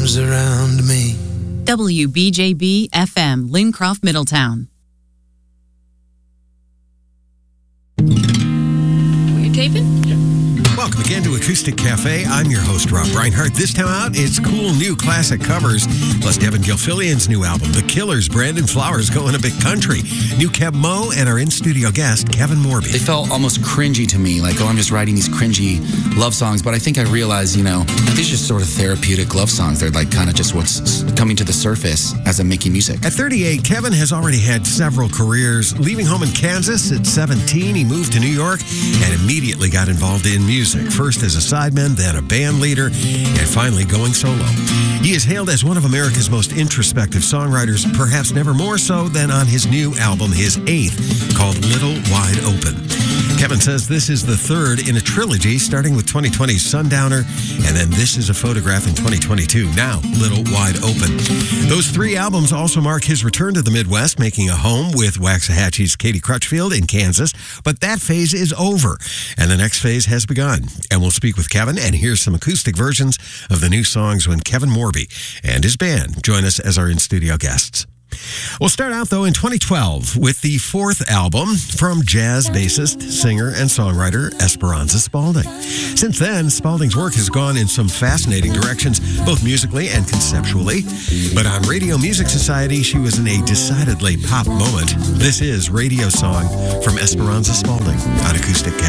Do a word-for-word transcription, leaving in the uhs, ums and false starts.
arms around me. W B J B F M, Lincroft, Middletown. Were you taping? Welcome again to Acoustic Cafe. I'm your host, Rob Reinhardt. This time out, it's cool new classic covers, plus Devin Gilfillian's new album, The Killers, Brandon Flowers Going a Bit Country, new Keb Mo, and our in-studio guest, Kevin Morby. They felt almost cringy to me, like, oh, I'm just writing these cringy love songs, but I think I realized, you know, these are just sort of therapeutic love songs. They're like kind of just what's coming to the surface as I'm making music. At thirty-eight, Kevin has already had several careers. Leaving home in Kansas at seventeen, he moved to New York and immediately got involved in music. First as a sideman, then a band leader, and finally going solo. He is hailed as one of America's most introspective songwriters, perhaps never more so than on his new album, his eighth, called Little Wide Open. Kevin says this is the third in a trilogy, starting with twenty twenty's Sundowner, and then This Is a Photograph in twenty twenty-two, now Little Wide Open. Those three albums also mark his return to the Midwest, making a home with Waxahachie's Katie Crutchfield in Kansas, but that phase is over, and the next phase has begun. And we'll speak with Kevin and hear some acoustic versions of the new songs when Kevin Morby and his band join us as our in-studio guests. We'll start out, though, in twenty twelve with the fourth album from jazz bassist, singer, and songwriter Esperanza Spalding. Since then, Spalding's work has gone in some fascinating directions, both musically and conceptually. But on Radio Music Society, she was in a decidedly pop moment. This is Radio Song from Esperanza Spalding on Acoustic Cafe.